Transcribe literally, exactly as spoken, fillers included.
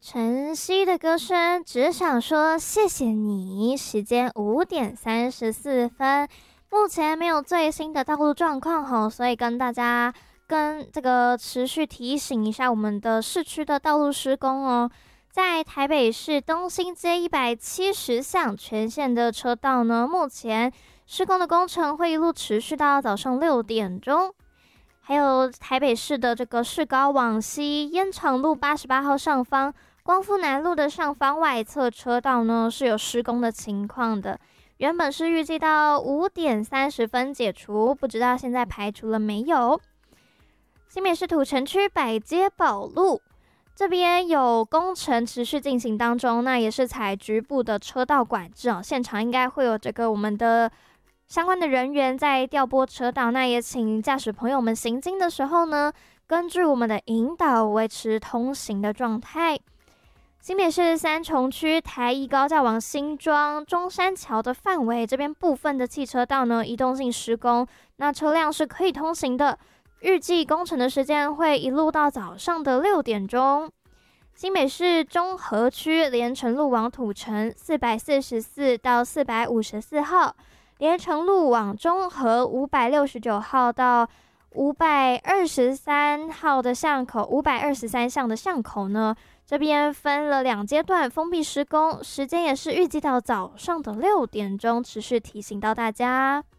晨曦的歌声，只想说谢谢你。时间五点三十四分，目前没有最新的道路状况吼，所以跟大家跟这个持续提醒一下我们的市区的道路施工哦。在台北市东兴街一百七十巷全线的车道呢，目前施工的工程会一路持续到早上六点钟。还有台北市的这个市高往西烟厂路八十八号上方。光复南路的上方外侧车道呢是有施工的情况的，原本是预计到五点三十分解除，不知道现在排除了没有。新北市土城区百街宝路这边有工程持续进行当中，那也是采局部的车道管制哦，现场应该会有这个我们的相关的人员在调拨车道，那也请驾驶朋友们行经的时候呢，根据我们的引导维持通行的状态。新北市三重区台一高架往新庄中山桥的范围，这边部分的汽车道呢移动性施工，那车辆是可以通行的。预计工程的时间会一路到早上的六点钟。新北市中和区连城路往土城四百四十四到四百五十四号，连城路往中和五百六十九号到五百二十三号的巷口，五百二十三巷的巷口呢，这边分了两阶段封闭施工，时间也是预计到早上的六点钟，持续提醒到大家。